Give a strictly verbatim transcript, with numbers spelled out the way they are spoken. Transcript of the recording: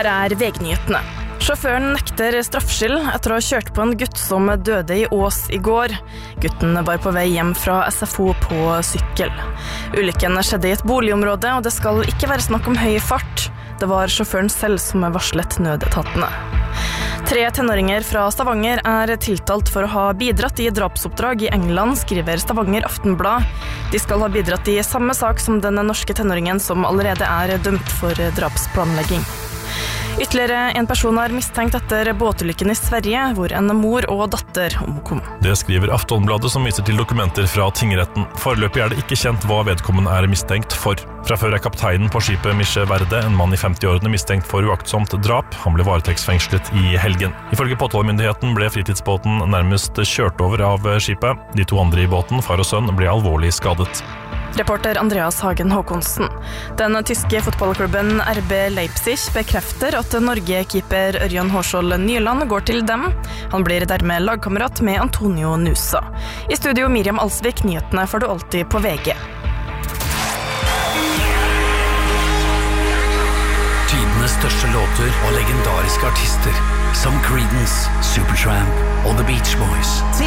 Her er vegnyhetene. Sjåføren nekter straffskyld etter å ha kjørt på en gutt som døde i Ås i går. Gutten var på vei hjem fra S F O på sykkel. Ulykken skjedde i et boligområde, og det skal ikke være snakk om høy fart. Det var sjåføren selv som varslet nødetatene. Tre tenåringer fra Stavanger er tiltalt for å ha bidratt i drapsoppdrag i England, skriver Stavanger Aftenblad. De skal ha bidratt i samme sak som den norske tenåringen som allerede er dømt for drapsplanlegging. Ytterligere en person er mistenkt etter båtulykken i Sverige, hvor en mor og datter omkom. Det skriver Aftonbladet, som viser til dokumenter fra tingretten. Foreløpig er det ikke kjent hva vedkommende er mistenkt for. Fra før er kapteinen på skipet Mische Verde, en mann i femti-årene, mistenkt for uaktsomt drap. Han ble varetektsfengslet i helgen. Ifølge påtalemyndigheten ble fritidsbåten nærmest kjørt over av skipet. De to andre i båten, far og sønn, ble alvorlig skadet. Reporter Andreas Hagen Håkonsen. Den tyske fotballklubben R B Leipzig bekrefter at Norge-keeper Ørjan Hårskjold Nyland går til dem. Han blir dermed lagkamerat med Antonio Nusa. I studio Miriam Alsvik, nyhetene får du alltid på V G. Tidenes største låter og legendariske artister som Creedence, Supertramp og The Beach Boys.